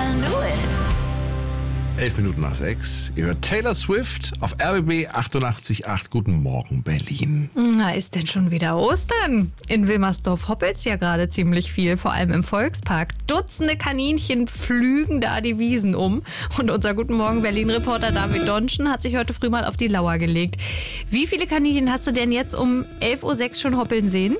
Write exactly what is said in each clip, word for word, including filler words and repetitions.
knew it. Elf Minuten nach sechs. Ihr hört Taylor Swift auf R B B achtundachtzig Komma acht. Guten Morgen, Berlin. Na, ist denn schon wieder Ostern? In Wilmersdorf hoppelt's ja gerade ziemlich viel, vor allem im Volkspark. Dutzende Kaninchen pflügen da die Wiesen um. Und unser Guten Morgen Berlin-Reporter David Donschen hat sich heute früh mal auf die Lauer gelegt. Wie viele Kaninchen hast du denn jetzt um elf Uhr sechs schon hoppeln sehen?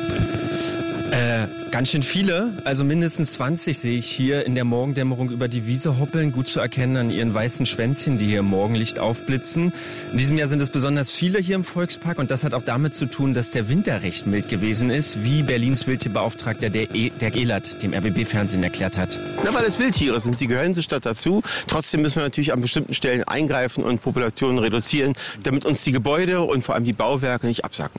Äh, ganz schön viele, also mindestens zwanzig sehe ich hier in der Morgendämmerung über die Wiese hoppeln, gut zu erkennen an ihren weißen Schwänzchen, die hier im Morgenlicht aufblitzen. In diesem Jahr sind es besonders viele hier im Volkspark und das hat auch damit zu tun, dass der Winter recht mild gewesen ist, wie Berlins Wildtierbeauftragter der e- Dirk Ehlert dem R B B-Fernsehen erklärt hat. Na, weil es Wildtiere sind, sie gehören zur Stadt dazu. Trotzdem müssen wir natürlich an bestimmten Stellen eingreifen und Populationen reduzieren, damit uns die Gebäude und vor allem die Bauwerke nicht absacken.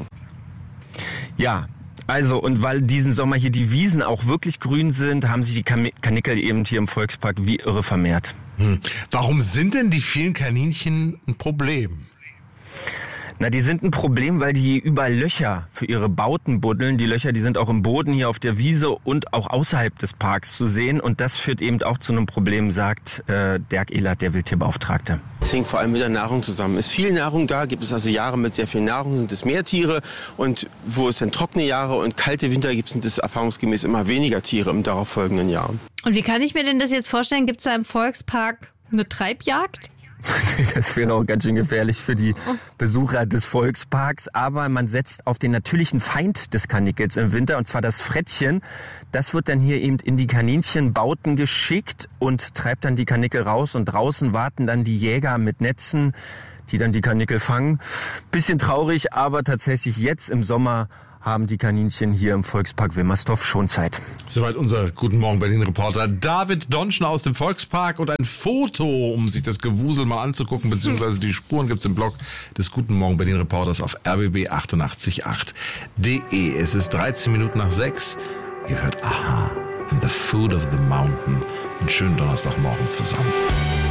Ja. Also, und weil diesen Sommer hier die Wiesen auch wirklich grün sind, haben sich die Kam- Kanickel eben hier im Volkspark wie irre vermehrt. Hm. Warum sind denn die vielen Kaninchen ein Problem? Na, die sind ein Problem, weil die überall Löcher für ihre Bauten buddeln. Die Löcher, die sind auch im Boden hier auf der Wiese und auch außerhalb des Parks zu sehen. Und das führt eben auch zu einem Problem, sagt äh, Dirk Ehlert, der Wildtierbeauftragte. Es hängt vor allem mit der Nahrung zusammen. Ist viel Nahrung da, gibt es also Jahre mit sehr viel Nahrung, sind es mehr Tiere. Und wo es dann trockene Jahre und kalte Winter gibt, sind es erfahrungsgemäß immer weniger Tiere im darauffolgenden Jahr. Und wie kann ich mir denn das jetzt vorstellen? Gibt's da im Volkspark eine Treibjagd? Das wäre auch ganz schön gefährlich für die Besucher des Volksparks. Aber man setzt auf den natürlichen Feind des Kanikels im Winter, und zwar das Frettchen. Das wird dann hier eben in die Kaninchenbauten geschickt und treibt dann die Kanickel raus. Und draußen warten dann die Jäger mit Netzen, die dann die Kanickel fangen. Bisschen traurig, aber tatsächlich jetzt im Sommer haben die Kaninchen hier im Volkspark Wilmersdorf schon Zeit. Soweit unser Guten Morgen Berlin-Reporter David Donschen aus dem Volkspark und ein Foto, um sich das Gewusel mal anzugucken, beziehungsweise die Spuren gibt's im Blog des Guten Morgen Berlin-Reporters auf R B B achtundachtzig Komma acht punkt de. Es ist dreizehn Minuten nach sechs. Ihr hört Aha and the Food of the Mountain. Einen schönen Donnerstagmorgen zusammen.